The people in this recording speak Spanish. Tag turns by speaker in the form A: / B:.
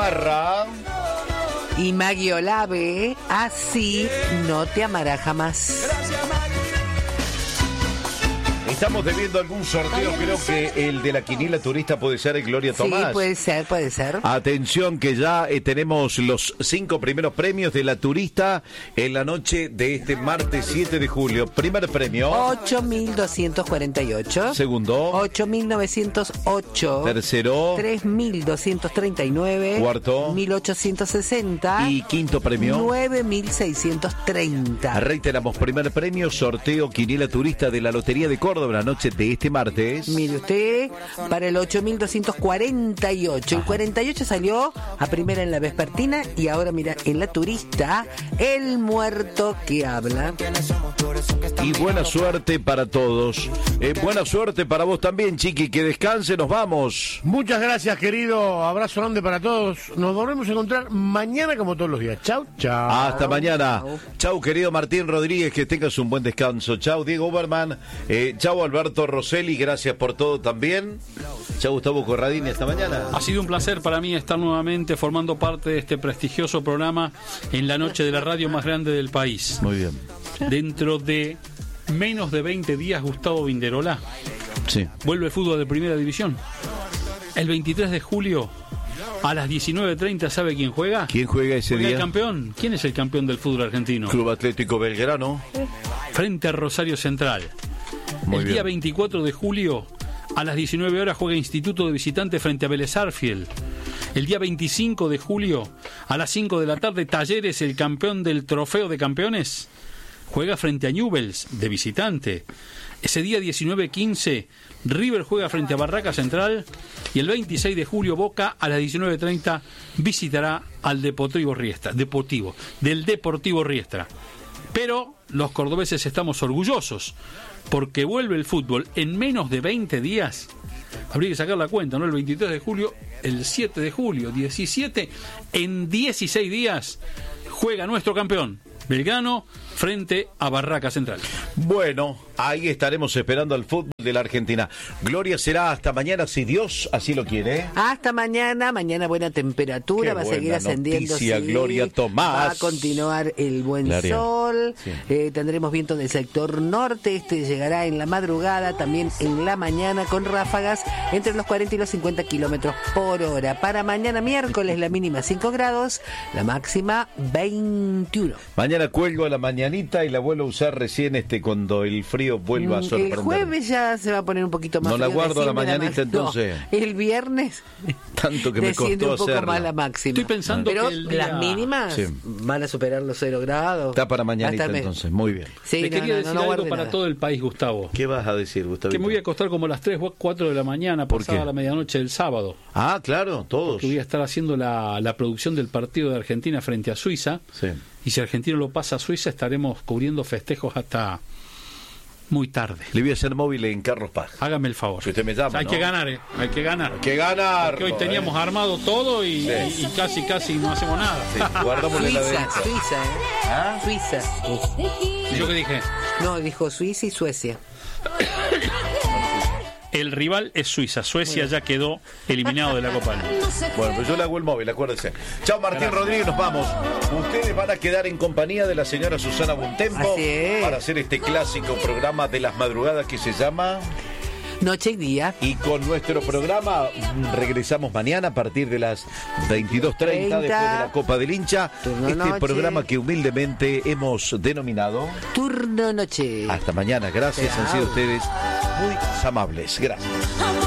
A: Parra.
B: Y Maggie Olave, así no te amará jamás.
A: Estamos debiendo algún sorteo, creo que el de la quiniela turista puede ser el Gloria Tomás.
B: Sí, puede ser.
A: Atención que ya tenemos los 5 primeros premios de la turista en la noche de este martes 7 de julio. Primer premio.
B: 8.248.
A: Segundo.
B: 8.908.
A: Tercero.
B: 3.239.
A: Cuarto.
B: 1.860.
A: Y quinto premio.
B: 9.630.
A: Reiteramos, primer premio, sorteo quiniela turista de la Lotería de Córdoba la noche de este martes.
B: Mire usted, para el 8.248. El 48 salió a primera en la vespertina y ahora mira, en la turista, el muerto que habla.
A: Y buena suerte para todos. Buena suerte para vos también, Chiqui. Que descanse, nos vamos.
C: Muchas gracias, querido. Abrazo grande para todos. Nos volvemos a encontrar mañana como todos los días. Chau, chau.
A: Hasta mañana. Chau, querido Martín Rodríguez. Que tengas un buen descanso. Chau, Diego Uberman. Chau, Alberto Rosselli. Gracias por todo también. Chau, Gustavo Corradini. Hasta mañana.
D: Ha sido un placer para mí estar nuevamente formando parte de este prestigioso programa en la noche de la radio más grande del país.
A: Muy bien.
D: Dentro de menos de 20 días, Gustavo Vinderola,
A: sí,
D: vuelve el fútbol de primera división. El 23 de julio a las 19:30, ¿sabe quién juega?
A: ¿Quién juega ese
D: Juega
A: día?
D: el campeón. ¿Quién es el campeón del fútbol argentino?
A: Club Atlético Belgrano.
D: Frente a Rosario Central.
A: Muy
D: el
A: bien.
D: día 24 de julio a las 19 horas juega Instituto de Visitante frente a Vélez Sarsfield. El día 25 de julio a las 5 de la tarde, Talleres, el campeón del Trofeo de Campeones, juega frente a Newell's de visitante. Ese día 19:15 River juega frente a Barraca Central y el 26 de julio Boca a las 19:30 visitará al Deportivo Riestra, del Deportivo Riestra. Pero los cordobeses estamos orgullosos porque vuelve el fútbol en menos de 20 días. Habría que sacar la cuenta, ¿no? El 23 de julio, el 7 de julio, 17, en 16 días juega nuestro campeón, Belgrano, frente a Barraca Central.
A: Bueno, ahí estaremos esperando al fútbol de la Argentina. Gloria, será hasta mañana, si Dios así lo quiere.
B: Hasta mañana buena temperatura,
A: Qué
B: va a seguir
A: buena
B: ascendiendo.
A: noticia,
B: sí.
A: Gloria Tomás.
B: Va a continuar el buen
A: Gloria.
B: sol.
A: Sí.
B: Tendremos viento del sector norte. Este llegará en la madrugada, también en la mañana, con ráfagas entre los 40 y los 50 kilómetros por hora. Para mañana miércoles, la mínima 5 grados, la máxima 21.
A: Mañana cuelgo a la mañanita y la vuelvo a usar recién cuando el frío vuelva a sorprender.
B: El jueves ya se va a poner un poquito más
A: No la
B: frío,
A: guardo a la
B: decime
A: mañanita, entonces.
B: No, el viernes
A: Tanto que me
B: desciende
A: costó
B: un poco
A: hacerla.
B: más la máxima.
D: Estoy pensando
B: pero
D: que el día-
B: las mínimas
A: Sí.
B: van a superar los 0 grados.
A: Está para mañanita entonces, muy bien.
B: Sí,
D: Le quería decir algo
B: guarde
D: para
B: nada.
D: todo el país, Gustavo.
A: ¿Qué vas a decir, Gustavo?
D: Que me voy a acostar como a las 3 o 4 de la mañana,
A: ¿Por
D: pasada
A: qué?
D: la medianoche del sábado.
A: Ah, claro, todos.
D: Que voy a estar haciendo la producción del partido de Argentina frente a Suiza.
A: Sí.
D: Y si Argentina lo pasa a Suiza, estaremos cubriendo festejos hasta muy tarde.
A: Le voy a hacer móvil en Carlos Paz.
D: Hágame el favor.
A: Si usted me llama,
D: Hay
A: ¿no?
D: que ganar, hay que ganar.
A: ¡Que ganar!
D: Que hoy teníamos armado todo y casi no hacemos nada.
A: Sí, guardamos la
B: Suiza,
A: derecha.
B: Suiza,
A: ¿Ah?
B: Suiza.
D: ¿Y yo qué dije?
B: No, dijo Suiza y Suecia.
D: El rival es Suiza. Suecia ya quedó eliminado de la Copa del Mundo.
A: Bueno, pues yo le hago el móvil, acuérdense. Chao, Martín Rodríguez, nos vamos. Ustedes van a quedar en compañía de la señora Susana Buntempo
B: Así es.
A: para hacer este clásico programa de las madrugadas que se llama...
B: Noche y día.
A: Y con nuestro programa regresamos mañana a partir de las 22:30 después de la Copa del Hincha.
B: Turno
A: Este
B: noche.
A: programa que humildemente hemos denominado
B: Turno noche.
A: Hasta mañana. Gracias, han sido ustedes muy amables. Gracias.